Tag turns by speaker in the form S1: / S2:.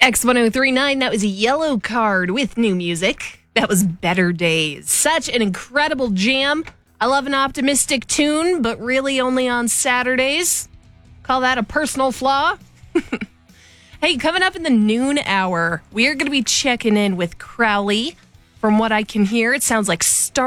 S1: X1039, that was a Yellow Card with new music. That was Better Days. Such an incredible jam. I love an optimistic tune, but really only on Saturdays. Call that a personal flaw. Hey, coming up in the noon hour, we are going to be checking in with Crowley. From what I can hear, it sounds like